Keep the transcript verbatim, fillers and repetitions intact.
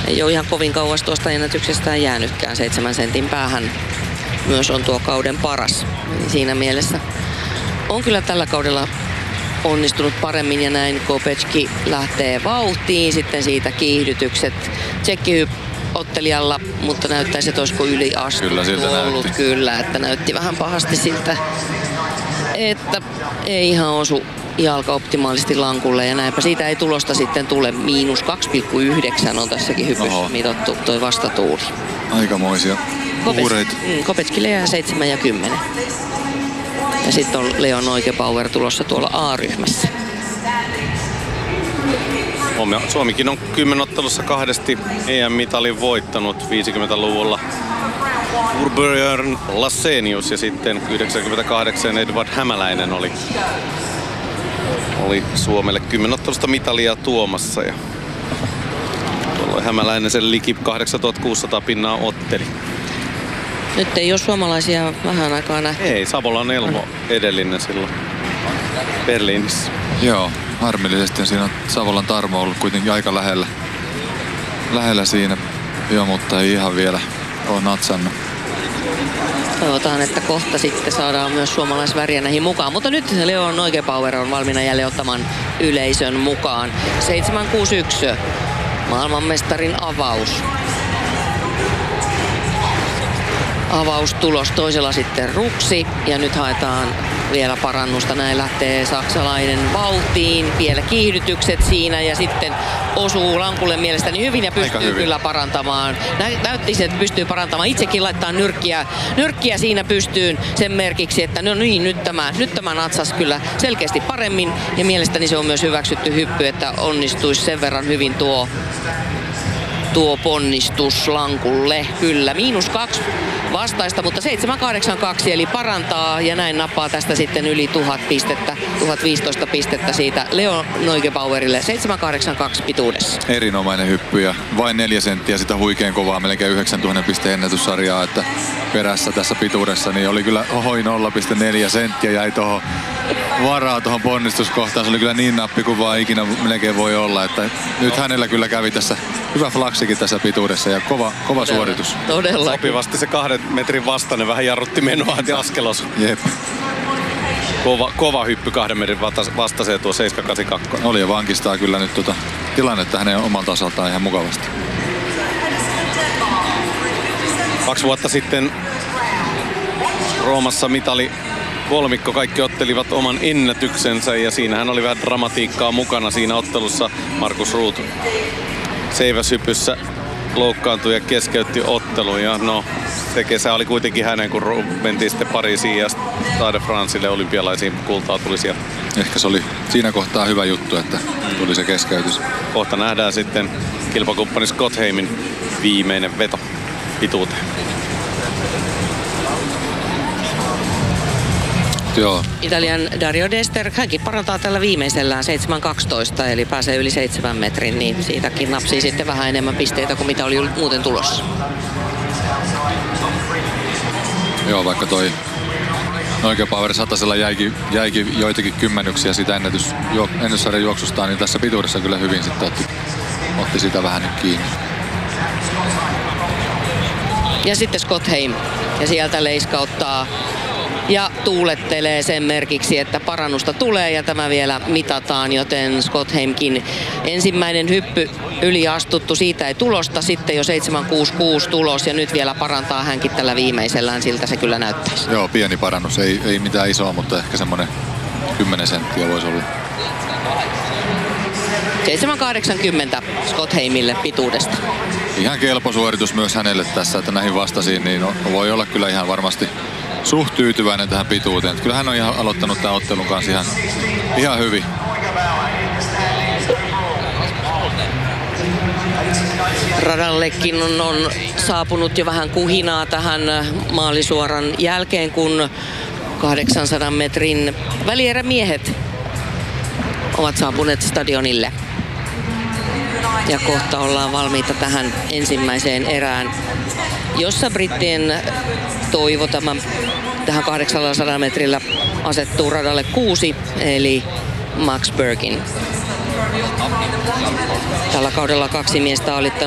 ei ole ihan kovin kauas tuosta ennätyksestään jäänytkään. Seitsemän sentin päähän myös on tuo kauden paras. Eli siinä mielessä on kyllä tällä kaudella onnistunut paremmin ja näin Kopecki lähtee vauhtiin. Sitten siitä kiihdytykset tsekki-ottelijalla, mutta näyttäisi, että olisiko yliastuttu kyllä, siltä ollut. näytti. Kyllä, että näytti vähän pahasti siltä, että ei ihan osu jalka optimaalisesti lankulle ja näinpä siitä ei tulosta sitten tule. Miinus kaksi pilkku yhdeksän on tässäkin hypyssä mitattu toi vastatuuli. Aikamoisia uureita. Mm, Kopetskille jää seitsemän ja kymmenen. Ja sitten on Leo Neugebauer tulossa tuolla A-ryhmässä. Suomikin on kymmenottelussa kahdesti E M-mitalin voittanut viisikymmentäluvulla. Urbjörn Lassenius ja sitten yhdeksänkymmentäkahdeksan Edvard Hämäläinen oli, oli Suomelle kymmenottelusta mitalia tuomassa. Ja tuolla Hämäläinen sen liki kahdeksantuhattakuusisataa pinnaa otteli. Nyt ei ole suomalaisia vähän aikaa nähty. Ei, Savolan Elmo edellinen silloin Berliinissä. Joo, harmillisesti siinä on Savolan Tarmo ollut kuitenkin aika lähellä, lähellä siinä. Joo, mutta ei ihan vielä ole natsannut. Toivotaan, että kohta sitten saadaan myös suomalaisväriä näihin mukaan. Mutta nyt Leo Neugebauer on valmiina jälleen ottamaan yleisön mukaan. seitsemän kuusi yksi. Maailmanmestarin avaus. Avaustulos toisella sitten ruksi ja nyt haetaan vielä parannusta. Näin lähtee saksalainen vauhtiin, vielä kiihdytykset siinä ja sitten osuu lankulle mielestäni hyvin ja pystyy hyvin. Kyllä parantamaan. Nä- näytti, että pystyy parantamaan. Itsekin laittaa nyrkkiä, nyrkkiä siinä pystyyn sen merkiksi, että no niin, nyt tämä, nyt tämä natsas kyllä selkeästi paremmin ja mielestäni se on myös hyväksytty hyppy, että onnistuisi sen verran hyvin tuo tuo ponnistus lankulle. Kyllä, miinus kaksi vastaista, mutta seitsemän kahdeksan kaksi eli parantaa ja näin nappaa tästä sitten yli tuhat pistettä, tuhat viisitoista pistettä siitä Leo Neugebauerille seitsemän kahdeksan kaksi pituudessa. Erinomainen hyppy ja vain neljä senttiä sitä huikean kovaa, melkein yhdeksäntuhatta pisteen ennätyssarjaa, että perässä tässä pituudessa niin oli kyllä ohoi nolla pilkku neljä senttiä jäi tuohon varaa tuohon ponnistuskohtaan. Se oli kyllä niin nappi kuin vaan ikinä melkein voi olla, että nyt hänellä kyllä kävi tässä hyvä flaksikin tässä pituudessa ja kova, kova Todella, suoritus. Todella. Sopivasti se kahden metrin vastainen vähän jarrutti menoa ja askelos. Jep. Kova, kova hyppy kahden metrin vastaiseen tuo seitsemän kahdeksan kaksi. Oli ja vankistaa kyllä nyt tuota tilannetta hänen omalta osaltaan ihan mukavasti. Kaksi vuotta sitten Roomassa mitali kolmikko, kaikki ottelivat oman ennätyksensä ja siinähän oli vähän dramatiikkaa mukana siinä ottelussa. Markus Ruut seiväshypyssä loukkaantui ja keskeytti ottelun ja no se kesä oli kuitenkin hänen, kun mentiin sitten Pariisiin ja Stade de Francelle olympialaisiin kultaa tuli sieltä. Ehkä se oli siinä kohtaa hyvä juttu, että tuli se keskeytys. Kohta nähdään sitten kilpakumppani Scottheimin viimeinen veto pituuteen. Joo. Italian Dario Dester, hänkin parantaa tällä viimeisellään seitsemän kaksitoista, eli pääsee yli seitsemän metrin, niin siitäkin napsii sitten vähän enemmän pisteitä kuin mitä oli muuten tulossa. Joo, vaikka toi Neugebauer satasella jäikin, jäikin joitakin kymmenyksiä sitä ennätys, jo, ennätyssarjan juoksustaan, niin tässä pituudessa kyllä hyvin sitten otti, otti sitä vähän nyt kiinni. Ja sitten Scottheim, ja sieltä leiskauttaa ja tuulettelee sen merkiksi, että parannusta tulee ja tämä vielä mitataan, joten Scottheimkin ensimmäinen hyppy yliastuttu, siitä ei tulosta, sitten jo seitsemän kuusi kuusi tulos ja nyt vielä parantaa hänkin tällä viimeisellään, siltä se kyllä näyttäisi. Joo, pieni parannus, ei, ei mitään isoa, mutta ehkä semmoinen kymmenen senttiä voisi olla. seitsemän kahdeksankymmentä Scottheimille pituudesta. Ihan kelpo suoritus myös hänelle tässä, että näihin vastasiin, niin no, voi olla kyllä ihan varmasti suht tyytyväinen tähän pituuteen. Kyllä hän on ihan aloittanut tämän ottelun kanssa ihan, ihan hyvin. Radallekin on, on saapunut jo vähän kuhinaa tähän maalisuoran jälkeen, kun kahdeksansadan metrin välierämiehet ovat saapuneet stadionille. Ja kohta ollaan valmiita tähän ensimmäiseen erään, jossa brittien toivo tämän, tähän kahdeksansadan metrillä asettuu radalle kuusi, eli Max Birkin. Tällä kaudella kaksi miestä alittanut